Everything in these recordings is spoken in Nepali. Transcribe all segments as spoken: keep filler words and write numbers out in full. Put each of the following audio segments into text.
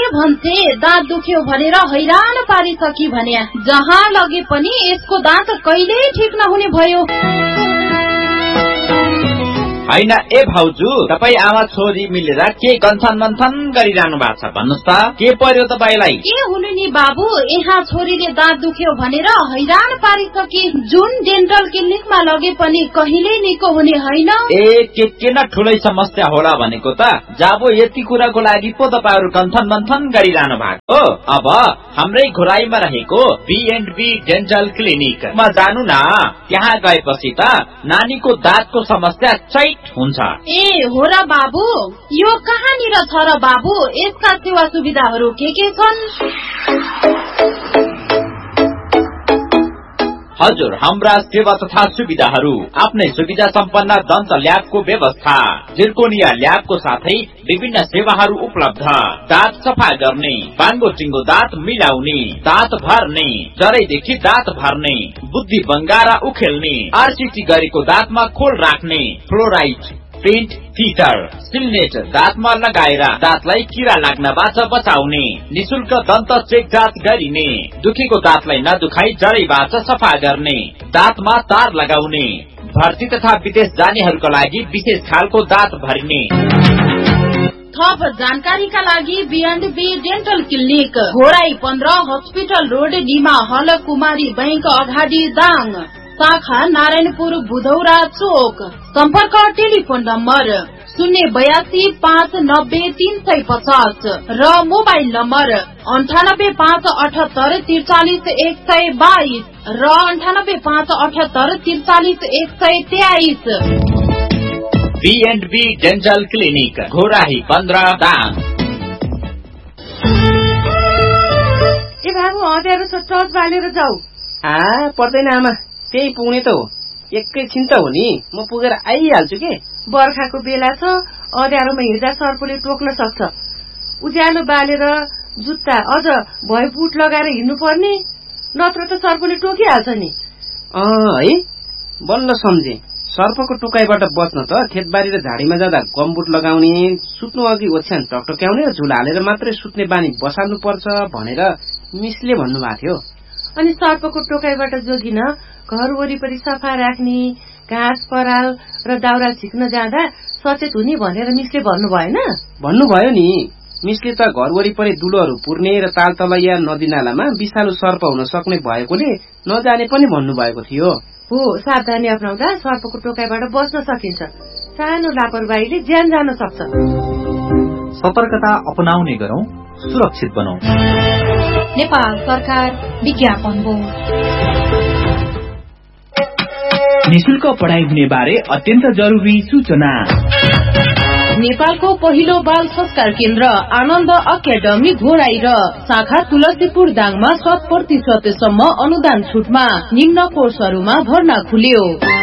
भन्छे दाँत दुख्यो भनेर हैरान पारिसकी भने जहाँ लगे पनि यसको दाँत कहिल्यै ठिक नहुने भयो। हैन ए भाउजू, तपाई आमा छोरी मिलेर के गन्थन मन्थन गरिरहनु भएको छ भन्नुस् त, के पर्यो तपाईलाई? के हुनु नि बाबु, यहाँ छोरीले दाँत दुख्यो भनेर हैरान पारिसकी। जुन डेन्टल क्लिनिकमा लगे पनि कहिल्यै निको हुने होइन। ए के के न ठुलै समस्या होला भनेको त। जाबो यति कुराको लागि पो तपाईहरु गन्थन मन्थन गरिरहनु भएको। अब हाम्रै घोराईमा रहेको बी एन्ड बी डेन्टल क्लिनिकमा जानु न। त्यहाँ गएपछि त नानीको दाँतको समस्या चै हुन्छ। ए हो र बाबु, यो कहाँनिर छ र बाबु? यसका सेवा सुविधाहरू के के छन्? हजुर, हाम्रा सेवा तथा सुविधाहरू आफ्नै सुविधा सम्पन्न दन्त ल्याबको व्यवस्था, जिर्कोनिया ल्याबको साथै विभिन्न सेवाहरू उपलब्ध। दाँत सफा गर्ने, बाङ्गो टिङ्गो दाँत मिलाउने, दाँत भर्ने, जरैदेखि दाँत भर्ने, बुद्धि बङ्गारा उखेल्ने, आरसीटी गरेको दाँतमा खोल राख्ने, फ्लोराइड पेन्ट फिटर, सिलनेट दाँतमा लगाएर दाँतलाई किरा लाग्नबाट बचाउने, निशुल्क दन्त चेक जाँच गरिने, दुखेको दाँतलाई नदुखाई जरैबाट सफा गर्ने, दाँतमा तार लगाउने, भर्ती तथा विदेश जानेहरूका लागि विशेष खालको दाँत भरिने। थप जानकारीका लागि be and be dental clinic, Ghorahi पन्ध्र, हस्पिटल रोड, निमा हल, कुमारी बैंक अगाडि, दाङ। शाखा नारायणपुर बुधौरा चोक। सम्पर्क टेलिफोन नम्बर शून्य बयासी पाँच नब्बे तीन सय पचास र मोबाइल नम्बर अन्ठानब्बे पाँच अठहत्तर त्रिचालिस एक सय बाइस र अन्ठानब्बे पाँच अठहत्तर त्रिचालिस एक सय तेइस। Be and be dental clinic, Ghorahi पन्ध्र, दाङ। ए बाबु, अँध्यारो छ, टर्च बालेर जाऊ। आ पर्दैन आमा, त्यही पुग्ने त हो। एकैछिन त हो नि, म पुगेर आइहाल्छु के। बर्खाको बेला छ, अँध्यारोमा हिँड्दा सर्पले टोक्न सक्छ। उज्यालो बालेर जुत्ता अझ भए बुट लगाएर हिँड्नु पर्ने, नत्र त सर्पले टोकिहाल्छ नि। अँ है, बल्ल सम्झे। सर्पको टोकाइबाट बच्न त खेतबारी र झाडीमा जाँदा गमबुट लगाउने, सुत्नु अघि ओछ्यान टकटक्याउने र झुल हालेर मात्रै सुत्ने बानी बसाल्नु पर्छ भनेर मिसले भन्नुभएको थियो। अनि सर्पको टोकाइबाट जोगिन घर वरिपरि सफा राख्ने, घाँस पराल र दाउरा झिक्न जाँदा सचेत हुने भनेर मिसले भन्नु भएन? भन्नुभयो नि। मिसले त घर वरिपरि दुलोहरू पुर्ने र तालतलैया नदी नालामा विषालु सर्प हुन सक्ने भएकोले नजाने पनि भन्नुभएको थियो। हो, सावधानी अपनाउँदा सर्पको टोकाइबाट बच्न सकिन्छ। सानो लापरवाहीले ज्यान जान सक्छ। सतर्कता अपनाउने गरौं, सुरक्षित बनौं। नेपाल सरकार विज्ञापन हो। निशुल्क पढाइ हुने बारे अत्यन्त जरुरी सूचना। नेपालको पहिलो बाल संस्कार केन्द्र आनन्द अकादमी घोराई र शाखा तुलसीपुर दाङमा शत प्रतिशतसम्म अनुदान छुटमा निम्न कोर्सहरूमा भर्ना खुल्यो।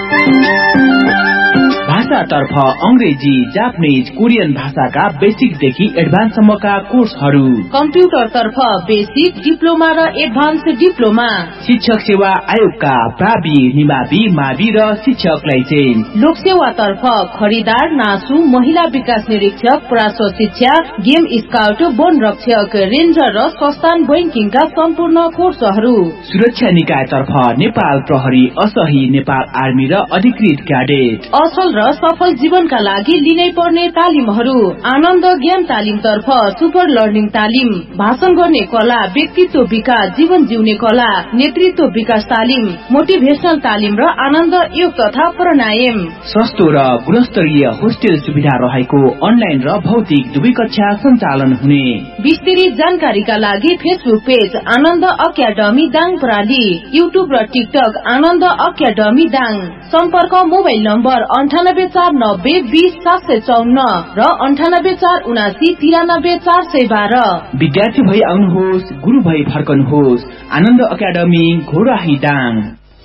भाषातर्फ अंग्रेजी, जापानीज, कोरियन भाषाका बेसिकदेखि एडभान्ससम्मका कोर्सहरू। कम्प्युटरतर्फ बेसिक, डिप्लोमा र एडभान्स डिप्लोमा। शिक्षक सेवा आयोगका प्रावि, निमावि, मावि र शिक्षक लाइसेन्स। लोकसेवातर्फ खरिदार, नासु, महिला विकास निरीक्षक, पराश्व शिक्षा, गेम स्काउट, वन रक्षक, रेन्जर र संस्थान बैंकिङका सम्पूर्ण कोर्सहरू। सुरक्षा निकायतर्फ नेपाल प्रहरी, असही, नेपाल आर्मी र अधिकृत क्याडेट। असल र सफल जीवनका लागि लिनै पर्ने तालिमहरू। आनन्द ज्ञान तालिम तर्फ सुपर लर्निङ तालिम, भाषण गर्ने कला, व्यक्तित्व विकास, जीवन जिउने कला, नेतृत्व विकास तालिम, मोटिभेशनल तालिम र आनन्द योग तथा प्राणायाम। सस्तो र गुणस्तरीय होस्टेल सुविधा रहेको अनलाइन र भौतिक दुवै कक्षा सञ्चालन हुने। विस्तृत जानकारीका लागि फेसबुक पेज आनन्द अकादमी दाङ प्रणाली, युट्युब र टिकटक आनन्द अकादमी दाङ। सम्पर्क मोबाइल नम्बर अन्ठानब्बे चार नब्बे बीस सात सय चौन्न र अन्ठानब्बे चार उनासी तिरानब्बे चार सय बाह्र। विद्यार्थी भई आउनुहोस्, गुरु भई फर्कनुहोस्। आनन्द अकादमी घोराही दाङ।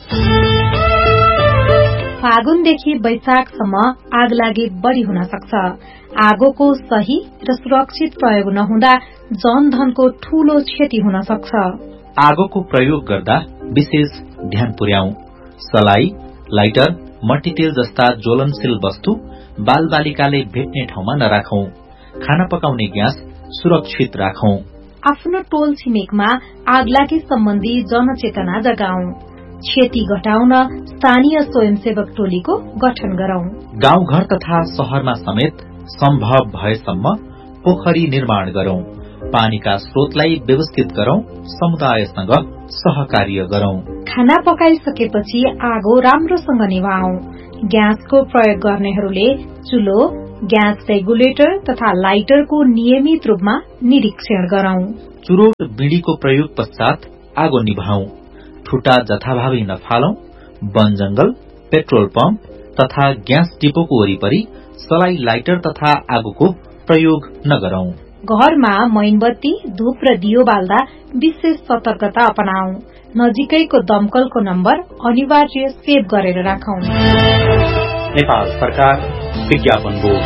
फागुनदेखि वैशाखसम्म आग लागि बढी हुन सक्छ। आगोको सही र सुरक्षित प्रयोग नहुँदा जनधनको ठूलो क्षति हुन सक्छ। आगोको प्रयोग गर्दा विशेष ध्यान पुर्याऊ। सलाई, लाइटर, मट्टीतेल जस्ता ज्वलनशील वस्तु बालबालिकाले भेट्ने ठाउँमा नराखौं। खाना पकाउने ग्यास सुरक्षित राखौं। आफ्नो टोल छिमेकमा आगलागी सम्बन्धी जनचेतना जगाउँ। क्षति घटाउन स्थानीय स्वयंसेवक टोलीको गठन गरौं। गाउँघर तथा शहरमा समेत सम्भव भएसम्म पोखरी निर्माण गरौं। पानीका स्रोतलाई व्यवस्थित गरौं। समुदायसँग सहकार्य गरौं। खाना पकाइसकेपछि आगो राम्रोसँग निभाऔं। ग्यासको प्रयोग गर्नेहरूले चुलो, ग्यास रेगुलेटर तथा लाइटरको नियमित रूपमा निरीक्षण गरौं। चुरोट बीड़ीको प्रयोग पश्चात आगो निभाऊ। ठुटा जथाभावी नफालौं। वन जंगल, पेट्रोल पम्प तथा ग्यास डिपोको वरिपरि सलाई लाइटर तथा आगोको प्रयोग नगरौं। घरमा मैनबत्ती, धूप र दियो बाल्दा विशेष सतर्कता अपनाऊ। नजिकैको दमकलको नम्बर अनिवार्य सेभ गरेर राखौं। नेपाल सरकार विज्ञापन बोर्ड।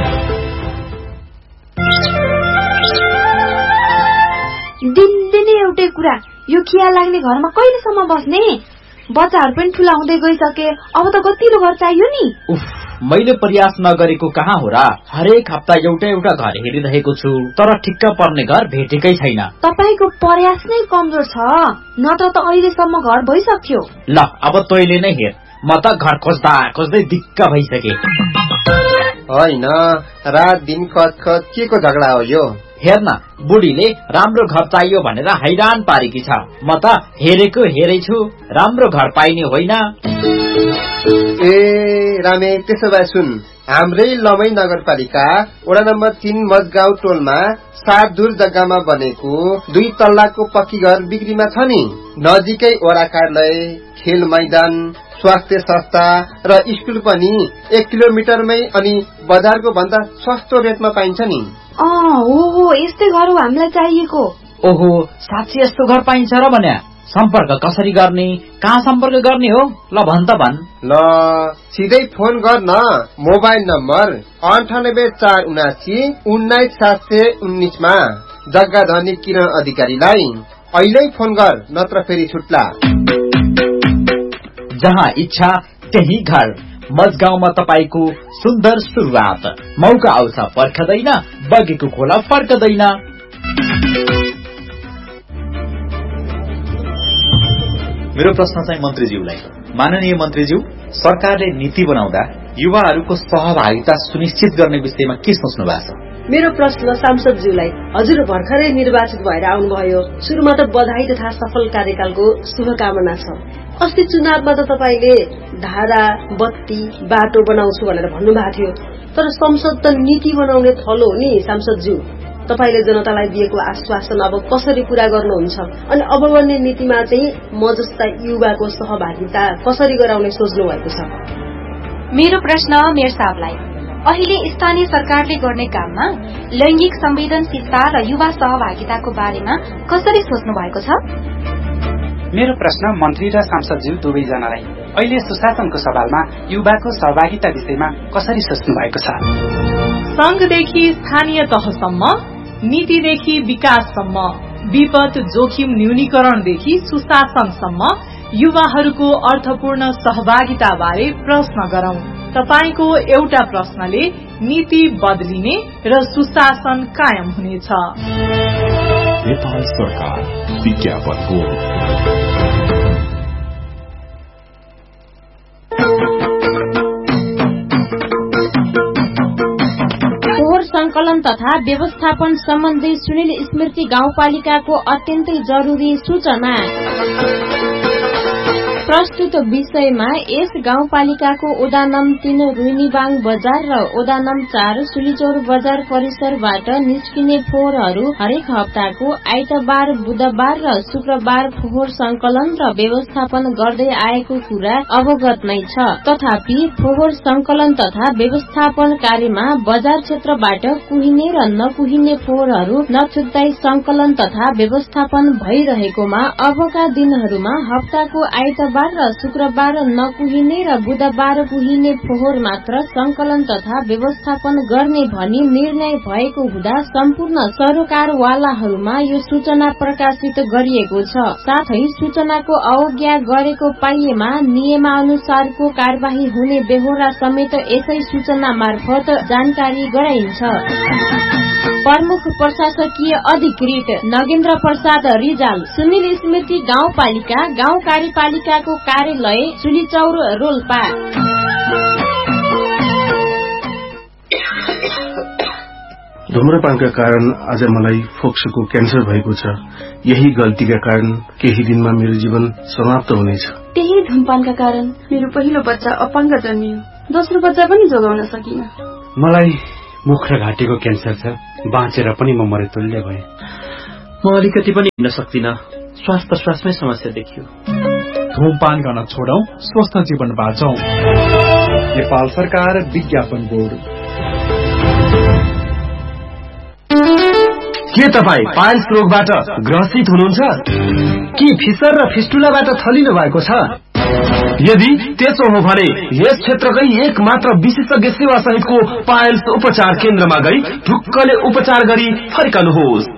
दिनदिनै एउटै कुरा, यो खिया लाग्ने घरमा कहिलेसम्म बस्ने? बच्चाहरू पनि ठूला हुँदै गइसके, अब त कतिलो घर चाहियो नि। उफ, मैले प्रयास नगरेको कहाँ हो र? हरेक हप्ता एउटा एउटा घर हेरिरहेको छु, तर ठिक्क पर्ने घर भेटेकै छैन। तपाईको प्रयास नै कमजोर छ, नत्र त अहिलेसम्म घर भइसक्थ्यो। ल, अब तैले नै हेर, म त घर खोज्दा खोज्दै दिक्क भइसके। होइन, रात दिन खच के को झगडा हो यो? हेर्न, बुढीले राम्रो घर चाहियो भनेर हैरान पारेकी छ। म त हेरेको हेरै छु, राम्रो घर पाइने होइन। ए रामे, त्यसो भए सुन, हाम्रै लमै नगरपालिका वडा नम्बर तीन मजगाउँ टोलमा सात दूर जग्गामा बनेको दुई तल्लाको पक्की घर बिक्रीमा छ नि। नजिकै वडा कार्यालय, खेल मैदान, स्वास्थ्य संस्था र स्कुल पनि एक किलोमिटरमै, अनि बजारको भन्दा सस्तो रेटमा पाइन्छ नि। अँ, ओहो, यस्तै घर हो हामीलाई चाहिएको। ओहो, साँच्चै यस्तो घर पाइन्छ र भन्या? सम्पर्क कसरी गर्ने? कहाँ सम्पर्क गर्ने हो? ल भन त भन। ल, सिधै फोन गर न। मोबाइल नम्बर अन्ठानब्बे चार उनासी उन्नाइस सात सय उन्नाइसमा जग्गा धनी किरण अधिकारीलाई अहिले फोन गर, नत्र फेरि छुट्ला। जहाँ इच्छा त्यही घर। मजगाउँमा तपाईको सुन्दर सुरुवात। मौका आउँछ पर्खदैन, बगेको खोला फर्कदैन। मेरो प्रश्न चाहिँ मन्त्रीज्यूलाई। माननीय मन्त्रीज्यू, सरकारले नीति बनाउँदा युवाहरूको सहभागिता सुनिश्चित गर्ने विषयमा के सोच्नु भएको छ? मेरो प्रश्न सांसदज्यूलाई। हजुर भर्खरै निर्वाचित भएर आउनुभयो। सुरुमा त बधाई तथा सफल कार्यकालको शुभकामना छ। अस्ति चुनावमा त तपाईले धारा, बत्ती, बाटो बनाउँछु भनेर भन्नुभएको थियो, तर संसद त नीति बनाउने थलो हो नि सांसदज्यू। तपाईले जनतालाई दिएको आश्वासन अब कसरी पूरा गर्नुहुन्छ? अनि अब बन्ने नीतिमा चाहिँ म जस्ता युवाको सहभागिता कसरी गराउने सोच्नु भएको छ? मेरो प्रश्न मेयर साहबलाई। अहिले स्थानीय सरकारले गर्ने काममा लैंगिक संवेदनशीलता र युवा सहभागिताको बारेमा कसरी सोच्नु भएको छ? मेरो प्रश्न मन्त्री र सांसदज्यू दुवैजनालाई। अहिले सुशासनको सवालमा युवाको सहभागिता विषयमा कसरी सोच्नु भएको छ? संघदेखि स्थानीय तहसम्म, नीतिदेखि विकाससम्म, विपद जोखिम न्यूनीकरणदेखि सुशासनसम्म युवाहरूको अर्थपूर्ण सहभागिता बारे प्रश्न गरौं। तपाईको एउटा प्रश्नले नीति बदलिने र सुशासन कायम हुनेछ। नेपाल सरकार विज्ञापन बोर्ड। फोहोर संकलन तथा व्यवस्थापन सम्बन्धी सुनिल स्मृति गाउँपालिकाको अत्यन्तै जरुरी सूचना। प्रस्तुत विषयमा यस गाउँपालिकाको ओडा नम् तीन रुइनीबाङ बजार र ओडा नम् चार सुलिचौर बजार परिसरबाट निस्किने फोहोरहरू हरेक हप्ताको आइतबार, बुधबार र शुक्रबार फोहोर संकलन र व्यवस्थापन गर्दै आएको कुरा अवगत नै छ। तथापि फोहोर संकलन तथा व्यवस्थापन कार्यमा बजार क्षेत्रबाट कुहिने र नकुहिने फोहोरहरू नछुट्टाई संकलन तथा व्यवस्थापन भइरहेकोमा अबका दिनहरूमा हप्ताको आइतबार र शुक्रबार नकुहिने र बुधबार कुहिने फोहोर मात्र संकलन तथा व्यवस्थापन गर्ने भनी निर्णय भएको हुँदा सम्पूर्ण सरोकारवालाहरूमा यो सूचना प्रकाशित गरिएको छ। साथै सूचनाको अवज्ञा गरेको पाइएमा नियमानुसारको कार्यवाही हुने बेहोरा समेत यसै सूचना मार्फत जानकारी गराइन्छ। प्रमुख प्रशासकीय अधिकृत नगेन्द्र प्रसाद रिजाल, सुनिल स्मृति गाउँपालिका गाउँ कार्यपालिकाको कार्यालय चुलीचौर रोल्पा। धूम्रपानका कारण आज मलाई फोक्सोको क्यान्सर भएको छ। यही गल्तीका कारण केही दिनमा मेरो जीवन समाप्त हुनेछ। त्यही धूमपानका कारण मेरो पहिलो बच्चा अपाङ्ग जन्मियो, दोस्रो बच्चा पनि जोगाउन सकिन। मलाई मुख र घाँटीको क्यान्सर छ, बाँचेर पनि म मरेतुल्य भए। म अलिकति पनि हिँड्न सक्दिन, श्वास प्रश्वासमै समस्या देखियो। धूमपान गर्न छोडौं, स्वस्थ जीवन बाँचौं। नेपाल सरकार विज्ञापन बोर्ड। के तपाईँ पाइल्स रोगबाट ग्रसित हुनुहुन्छ? के फिसर र फिस्टुलाबाट थलिनु भएको छ? यदि त्यसो हो भने यस क्षेत्रकै एक मात्र विशेषज्ञ सेवा सहितको पाइल्स उपचार केन्द्रमा गई ढुक्कले उपचार गरी फर्कनुहोस्।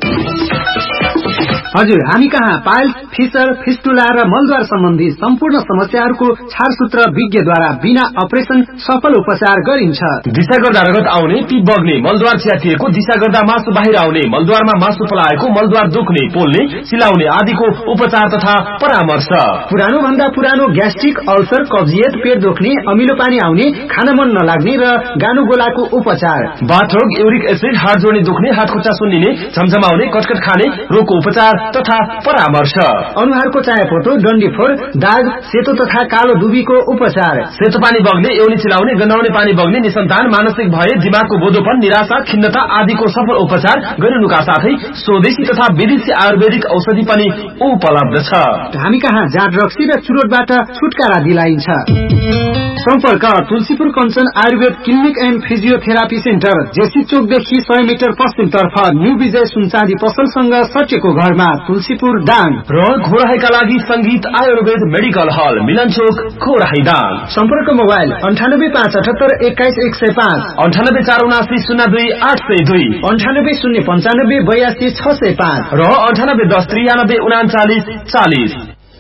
हजुर, हामी कहाँ पाइल्स, फिसर, फिस्टुला र मलद्वार सम्बन्धी सम्पूर्ण समस्याहरूको छारसूत्र विज्ञद्वारा बिना अपरेसन सफल उपचार गरिन्छ। दिशा गर्दा रगत आउने, पिप बग्ने, मलद्वार च्यातिएको, दिशा गर्दा मासु बाहिर आउने, मलद्वारमा मासु पलाएको, मलद्वार दुख्ने, पोल्ने, सिलाउने आदिको उपचार तथा परामर्श। पुरानो भन्दा पुरानो ग्यास्ट्रिक, अल्सर, कब्जियत, पेट दुख्ने, अमिलो पानी आउने, खान मन नलाग्ने र गानु गोलाको उपचार। बाथरोग, युरिक एसिड, हात जोड्ने दुख्ने, हात खुट्टा सुन्निने, झमझमाउने, कटकट खाने रोगको उपचार तथा परामर्श। अनुहारको चायापोतो, डन्डीफोर, दाग, सेतो तथा कालो दुबीको उपचार। सेतो पानी बग्ने, एउनी चिलाउने, गन्हाउने पानी बग्ने, निसन्तान, मानसिक भय, दिमागको बोधोपन, निराशा, खिन्नता आदिको सफल उपचार गरिनुका साथै स्वदेशी तथा विदेशी आयुर्वेदिक औषधि पनि उपलब्ध छ। हामी कहाँ जाँड रक्सी र चुरोटबाट छुटकारा दिलाइन्छ। सम्पर्क Tulsipur Kanchan Ayurveda clinic and physiotherapy centre, JC चोकदेखि सय मिटर पश्चिमतर्फ न्यू विजय सुनचाँदी पसलसँग सटेको घरमा, तुलसीपुर दाङ। र घोराहीका लागि संगीत आयुर्वेद मेडिकल हल, मिलन चोक, घोराही दाङ। सम्पर्क मोबाइल अन्ठानब्बे पाँच अठहत्तर एक्काइस एक सय पाँच, अन्ठानब्बे चार उनासी शून्य दुई आठ सय दुई, अन्ठानब्बे शून्य पञ्चानब्बे बयासी छ सय पाँच र अन्ठानब्बे दस त्रियानब्बे उनाचालिस चालिस।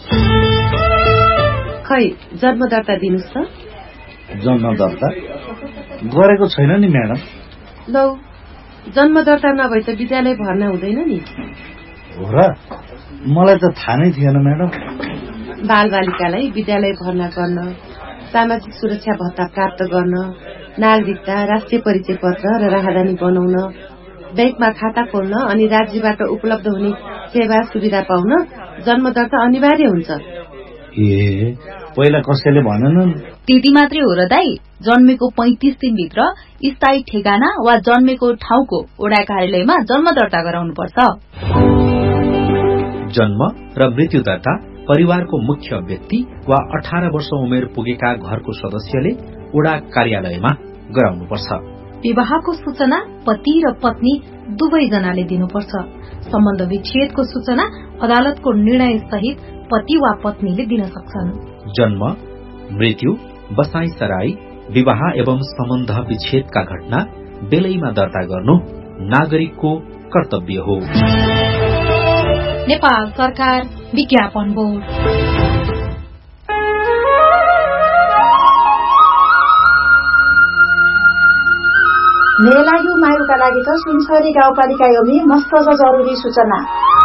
खै जन्म दर्ता दिनुहोस् त। जन्म दर्ता गरेको छैन नि म्याडम। लौ, जन्म दर्ता नभए त विद्यालय भर्ना हुँदैन नि। हो र? मलाई त थाहा नै थिएन म्याडम। बाल बालिकालाई विद्यालय भर्ना गर्न, सामाजिक सुरक्षा भत्ता प्राप्त गर्न, नागरिकता, राष्ट्रिय परिचय पत्र र राहदानी बनाउन, बैंकमा खाता खोल्न अनि राज्यबाट उपलब्ध हुने सेवा सुविधा पाउन जन्म दर्ता अनिवार्य हुन्छ। ए, पहिला कसैले भनेनन्? त्यति मात्रै हो र दाई? जन्मेको पैंतिस दिनभित्र स्थायी ठेगाना वा जन्मेको ठाउँको वडा कार्यालयमा जन्म दर्ता गराउनु पर्छ। जन्म र मृत्यु दर्ता परिवारको मुख्य व्यक्ति वा अठार वर्ष उमेर पुगेका घरको सदस्यले वडा कार्यालयमा गराउनुपर्छ। विवाहको सूचना पति र पत्नी दुवैजनाले दिनुपर्छ। सम्बन्ध विच्छेदको सूचना अदालतको निर्णय सहित पति वा पत्नीले दिन सक्छन्। जन्म, मृत्यु, बसाई सराई, विवाह एवं सम्बन्ध विच्छेदका घटना बेलैमा दर्ता गर्नु नागरिकको कर्तव्य हो। नेपाल सरकार विज्ञापन बोर्ड। मेलायु मायुका लागि त सुनसरी गाउँपालिका योमी मस्त जरुरी सूचना।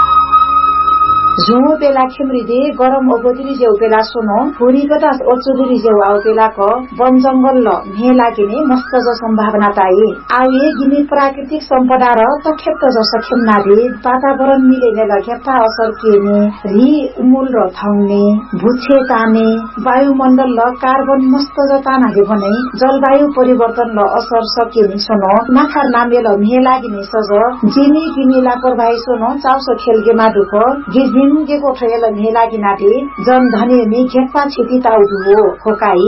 झुमो बेला खेम्रिदे गरम ओबोदिरी जेउ बेला सोनो भुरी बतास ओचुदिरी जेउ आउ बेला क वन जंगल ल मे लागिने मस्त ज सम्भावना ताई आउए गिने प्राकृतिक सम्पदा र तखेप्त ज सखेम्नाले वातावरण मिलेने लखेप्ता असर केने रि उमुल र थाउने भुछे ताने वायुमण्डल ल कार्बन मस्त ज तानाले भने जलवायु परिवर्तन ल असर सकेनी सोनो नाखार नामे ल मे लागिने सज जिनी गिनी लापरवाही सोनो चाउसो खेलगे माडुक गिज निमुगेको ठयल मेलागी नाटे जन धने मे घेप्पा क्षति ताउदु हो खोकाई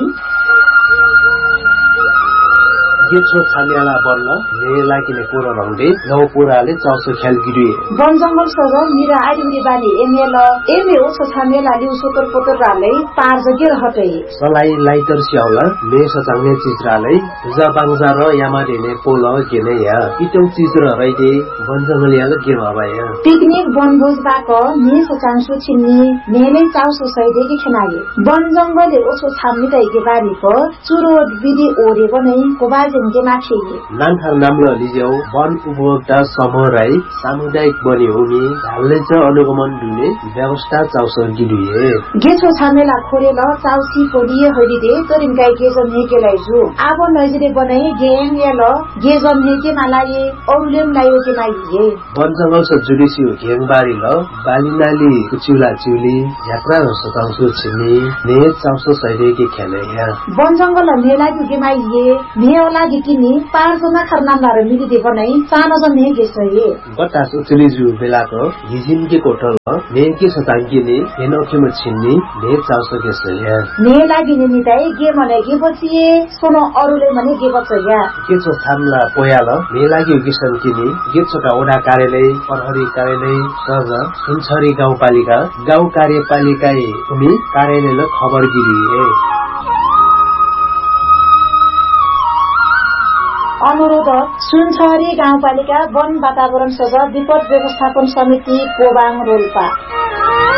गेछो छामियाला बल्ल मेलागिने पोरा रंगले नौ पोराले चाउसो ख्याल गिरी वन जंगल सज मिरा आइदिने बानी एमएल एमए ओछ छामियाला लिउ सोतर पोतर राले पार जगे रहतै सलाई लाइटर स्याउला मे सचाउने चित्राले जा बांजा र यामादेने पोल गेने या इटौ चित्र रैदे वन जंगल याले के भबाया पिकनिक वनभोज बाक मे सचांसु छिन्नी मेले चाउसो सैदेकी खेनागे वन जंगलले ओछ छामिदै के बारी प चुरो विधि ओरे बनै कोबाज जिनके माथि नाङखार नाम्लो लिज्याउ वन उपभोक्ता समूह राई सामुदायिक बनी हुने ढाल्ने च अनुगमन दुने व्यवस्था चाउस गिडुए गेछो छामेला खोरेल चाउसी पोडिए हरिदे तोरिमकाई गेजन नेकेलाई जु आब नजिरे बनाई गेङ याल गेजन नेके मालाए औलेम लायो के माइए वन जंगल स जुडिसी घेङबारी ल बालिनाली कुचिउला चिउली यात्रा र सताउँसु छिनी ने चाउस सहिले के खेले या वन जंगल मेला के माइए मेला किनी पार जना खरनाम लार मिली दे बनाई सानो जन ने गेसए बतास उचली जु बेलाको हिजिम के कोटल ने के सतांगी ने हेनोखे म छिन्नी ने चाउस के सया ने लागि नि निताई गे मने गे बचिए सोनो अरुले मने गे बचया के छ थामला पोयाल ने लागि किसन किनी गे छका ओडा कार्यालय प्रहरी कार्यालय सज सुनछरी गाउँपालिका गाउँ कार्यपालिका भूमि कार्यालयले खबर गिरिए अनुरोध सुनछरी गाउँपालिका वन वातावरण सभा विपद व्यवस्थापन समिति कोबाङ रोल्पा